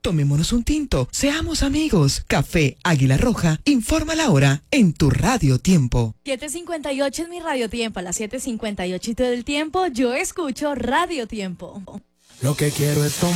Tomémonos un tinto, seamos amigos. Café Águila Roja, informa la hora en tu Radio Tiempo. 7:58 es mi Radio Tiempo, a las 7:58 y todo el tiempo yo escucho Radio Tiempo. Lo que quiero es